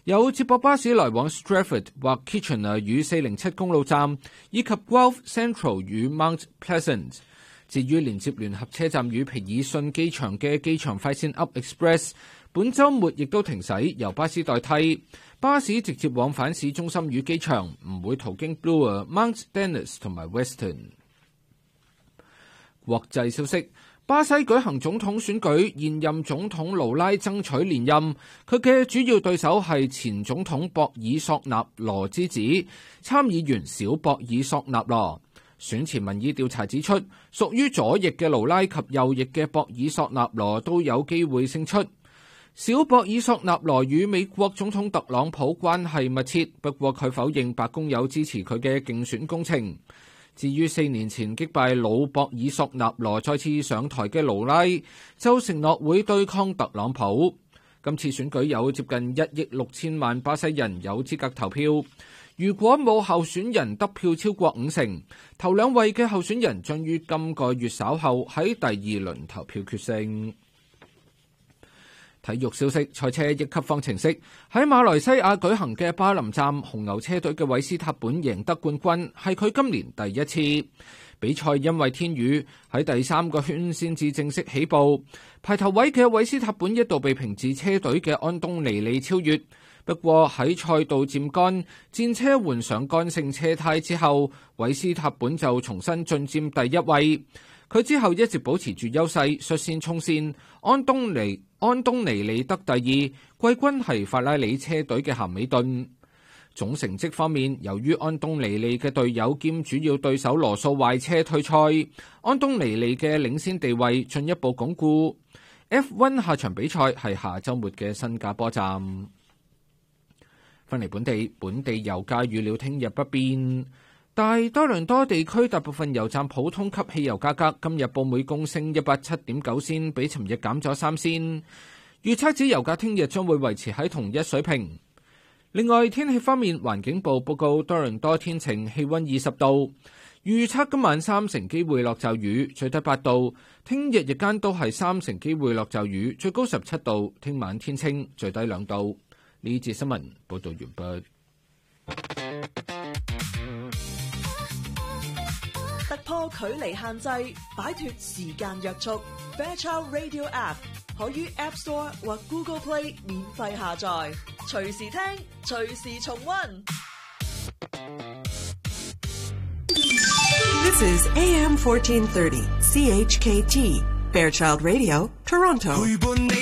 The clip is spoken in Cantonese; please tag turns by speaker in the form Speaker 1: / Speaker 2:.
Speaker 1: 有接駁巴士來往 Stratford 或 Kitchener 與407公路站，以及 Guelph Central 與 Mount Pleasant。至於連接聯合車站與皮爾遜機場嘅機場快線 Up Express， 本週末亦都停駛，由巴士代替。巴士直接往返市中心與機場，唔會途經 Bloor、Mount Dennis 同埋 Weston。國際消息：巴西舉行總統選舉，現任總統盧拉爭取連任，佢嘅主要對手係前總統博爾索納羅之子，參議員小博爾索納羅。選前民意調查指出，屬於左翼嘅盧拉及右翼嘅博爾索納羅都有機會勝出。小博爾索納羅與美國總統特朗普關係密切，不過佢否認白宮有支持佢嘅競選工程。至於4年前擊敗老博爾索納羅再次上台嘅盧拉，就承諾會對抗特朗普。今次選舉有接近1億6千萬巴西人有資格投票。如果冇候選人得票超過50%，頭2位嘅候選人將於今個月稍後喺第2輪投票決勝。體育消息：賽車1級方程式喺馬來西亞舉行嘅巴林站，紅牛車隊嘅韋斯塔本贏得冠軍，係佢今年第一次。比賽因為天雨，喺第3個圈先至正式起步。排頭位嘅韋斯塔本一度被平治車隊嘅安東尼利超越。不過喺賽道漸乾，戰車換上乾性車胎之後，韋斯塔本就重新進佔第1位。佢之後一直保持住優勢，率先衝線。安東尼利得第2，季軍係法拉利車隊嘅咸美頓。總成績方面，由於安東尼利嘅隊友兼主要對手羅素壞車退賽，安東尼利嘅領先地位進一步鞏固。F1 下場比賽係下週末嘅新加坡站。翻嚟本地油價預料聽日不變，但多倫多地區大部分油站普通級汽油價格今日報每公升187.9仙，比尋日減咗3仙。預測指油價聽日將會維持喺同一水平。另外天氣方面，環境部報告多倫多天晴，氣溫20度，預測今晚3成機會落驟雨，最低8度。聽日日間都係3成機會落驟雨，最高17度。聽晚天清，最低2度。呢節新聞報道完畢。
Speaker 2: 突破距離限制，擺脫時間約束。Fairchild Radio App 可於 App Store 或 Google Play 免費下載，隨時聽，隨時重溫。
Speaker 3: This is AM 1430 CHKT Fairchild Radio, Toronto.